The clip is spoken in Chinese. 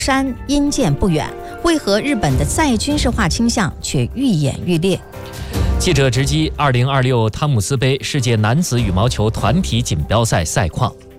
山阴见不远，为何日本的再军事化倾向却愈演愈烈？ 记者直击2026汤姆斯杯世界男子羽毛球团体锦标赛赛况。